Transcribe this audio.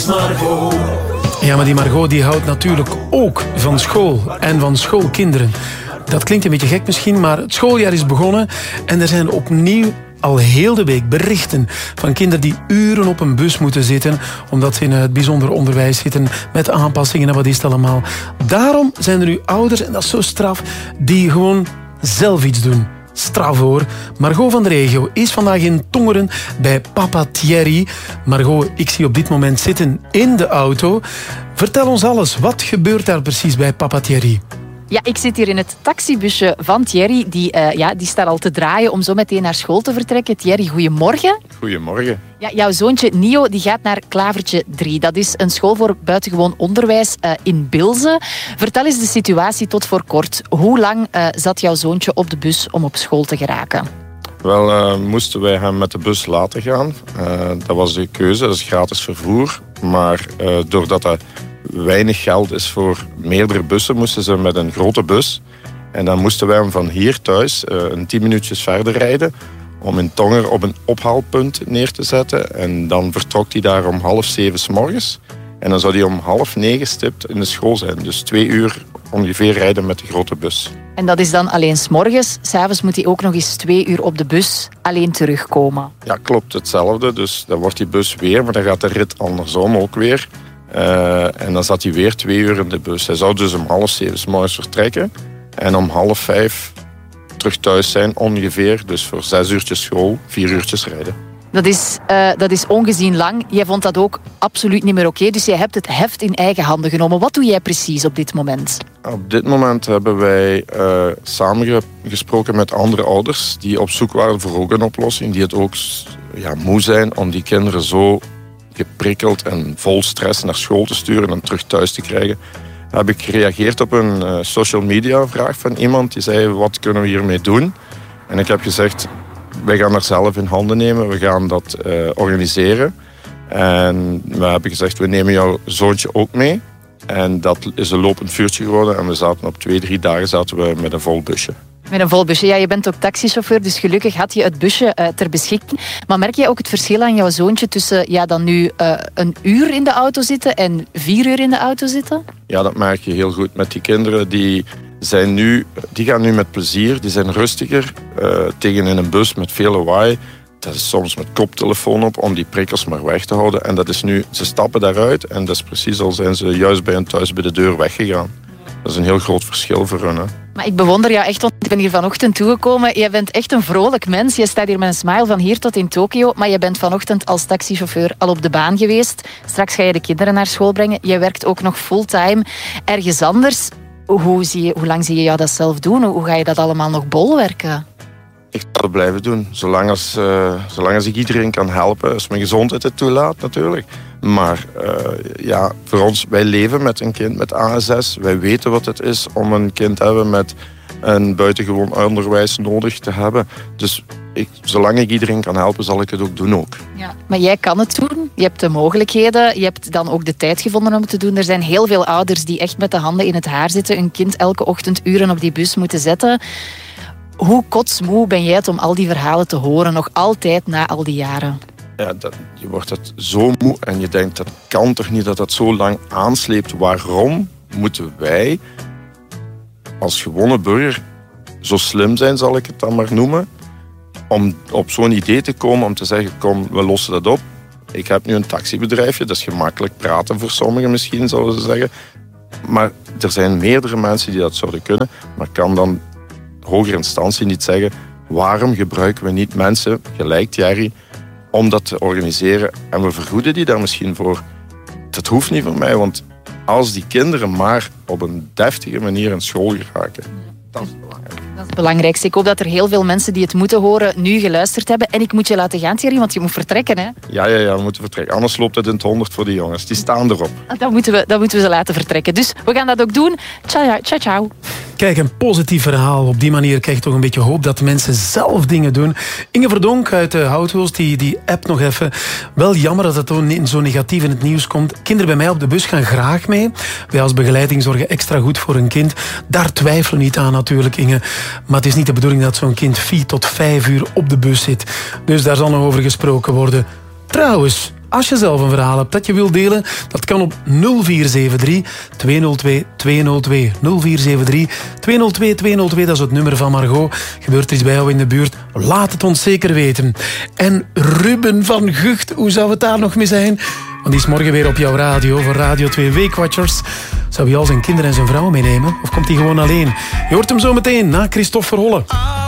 Margot. Ja, maar die Margot die houdt natuurlijk ook van school en van schoolkinderen. Dat klinkt een beetje gek misschien, maar het schooljaar is begonnen en er zijn opnieuw al heel de week berichten van kinderen die uren op een bus moeten zitten omdat ze in het bijzonder onderwijs zitten met aanpassingen en wat is het allemaal. Daarom zijn er nu ouders, en dat is zo straf, die gewoon zelf iets doen. Straf hoor. Margot van de regio is vandaag in Tongeren bij papa Thierry. Margot, ik zie op dit moment zitten in de auto. Vertel ons alles. Wat gebeurt daar precies bij papa Thierry? Ja, ik zit hier in het taxibusje van Thierry. Die staat al te draaien om zo meteen naar school te vertrekken. Thierry, goedemorgen. Goedemorgen. Ja, jouw zoontje Nio die gaat naar Klavertje 3. Dat is een school voor buitengewoon onderwijs in Bilze. Vertel eens de situatie tot voor kort. Hoe lang zat jouw zoontje op de bus om op school te geraken? Wel, moesten wij hem met de bus laten gaan. Dat was de keuze, dat is gratis vervoer. Maar doordat dat weinig geld is voor meerdere bussen, moesten ze met een grote bus. En dan moesten wij hem van hier thuis 10 minuutjes verder rijden om in Tongeren op een ophaalpunt neer te zetten. En dan vertrok hij daar om 6:30 's morgens. En dan zou hij om 8:30 stipt in de school zijn. Dus 2 uur ongeveer rijden met de grote bus. En dat is dan alleen 's morgens. 's Avonds moet hij ook nog eens 2 uur op de bus alleen terugkomen. Ja, klopt. Hetzelfde. Dus dan wordt die bus weer, maar dan gaat de rit andersom ook weer. En dan zat hij weer 2 uur in de bus. Hij zou dus om 6:30 's morgens vertrekken. En om 4:30 terug thuis zijn ongeveer. Dus voor 6 uurtjes school, 4 uurtjes rijden. Dat is ongezien lang. Jij vond dat ook absoluut niet meer oké. Dus jij hebt het heft in eigen handen genomen. Wat doe jij precies op dit moment? Op dit moment hebben wij samengesproken met andere ouders die op zoek waren voor ook een oplossing. Die het ook moe zijn om die kinderen zo geprikkeld en vol stress naar school te sturen en terug thuis te krijgen. Heb ik gereageerd op een social media vraag van iemand die zei: wat kunnen we hiermee doen? En ik heb gezegd: wij gaan dat zelf in handen nemen, we gaan dat organiseren. En we hebben gezegd: we nemen jouw zoontje ook mee. En dat is een lopend vuurtje geworden en we zaten op 2-3 dagen met een vol busje. Met een vol busje. Ja, je bent ook taxichauffeur, dus gelukkig had je het busje ter beschikking. Maar merk jij ook het verschil aan jouw zoontje tussen dan nu 1 uur in de auto zitten en 4 uur in de auto zitten? Ja, dat merk je heel goed. Met die kinderen, die gaan nu met plezier, die zijn rustiger. Tegen in een bus met veel lawaai. Dat is soms met koptelefoon op om die prikkels maar weg te houden. En dat is nu, ze stappen daaruit en dat is precies al zijn ze juist bij hen thuis bij de deur weggegaan. Dat is een heel groot verschil voor hen. Hè. Maar ik bewonder jou echt, want ik ben hier vanochtend toegekomen. Jij bent echt een vrolijk mens. Je staat hier met een smile van hier tot in Tokio. Maar je bent vanochtend als taxichauffeur al op de baan geweest. Straks ga je de kinderen naar school brengen. Je werkt ook nog fulltime ergens anders. Hoe lang zie je jou dat zelf doen? Hoe ga je dat allemaal nog bolwerken? Ik ga het blijven doen. Zolang als ik iedereen kan helpen. Als mijn gezondheid het toelaat natuurlijk. Maar voor ons, wij leven met een kind met ASS. Wij weten wat het is om een kind te hebben met een buitengewoon onderwijs nodig te hebben. Dus zolang ik iedereen kan helpen, zal ik het ook doen ook. Ja, maar jij kan het doen. Je hebt de mogelijkheden. Je hebt dan ook de tijd gevonden om het te doen. Er zijn heel veel ouders die echt met de handen in het haar zitten. Een kind elke ochtend uren op die bus moeten zetten. Hoe kotsmoe ben jij het om al die verhalen te horen, nog altijd na al die jaren? Ja, je wordt het zo moe en je denkt, dat kan toch niet dat dat zo lang aansleept. Waarom moeten wij als gewone burger zo slim zijn, zal ik het dan maar noemen, om op zo'n idee te komen om te zeggen: kom, we lossen dat op. Ik heb nu een taxibedrijfje, dat is gemakkelijk praten voor sommigen misschien, zouden ze zeggen. Maar er zijn meerdere mensen die dat zouden kunnen, maar kan dan hogere instantie niet zeggen: waarom gebruiken we niet mensen, gelijk Thierry, om dat te organiseren en we vergoeden die daar misschien voor. Dat hoeft niet voor mij, want als die kinderen maar op een deftige manier in school geraken, dat is belangrijk. Dat is het belangrijkste. Ik hoop dat er heel veel mensen die het moeten horen nu geluisterd hebben. En ik moet je laten gaan, Thierry, want je moet vertrekken, hè? Ja, we moeten vertrekken. Anders loopt het in het 100 voor die jongens. Die staan erop. Dan moeten we ze laten vertrekken. Dus we gaan dat ook doen. Ciao. Kijk, een positief verhaal. Op die manier krijg je toch een beetje hoop dat mensen zelf dingen doen. Inge Verdonk uit Houthulst, die app nog even. Wel jammer dat het zo negatief in het nieuws komt. Kinderen bij mij op de bus gaan graag mee. Wij als begeleiding zorgen extra goed voor een kind. Daar twijfelen we niet aan natuurlijk, Inge. Maar het is niet de bedoeling dat zo'n kind 4 tot 5 uur op de bus zit. Dus daar zal nog over gesproken worden. Trouwens, Als je zelf een verhaal hebt dat je wilt delen, dat kan op 0473 202 202. 0473 202 202, dat is het nummer van Margot. Gebeurt er iets bij jou in de buurt? Laat het ons zeker weten. En Ruben van Gucht, hoe zou het daar nog mee zijn? Want die is morgen weer op jouw radio voor Radio 2 Weekwatchers. Zou hij al zijn kinderen en zijn vrouw meenemen? Of komt hij gewoon alleen? Je hoort hem zo meteen na Christophe Verholle.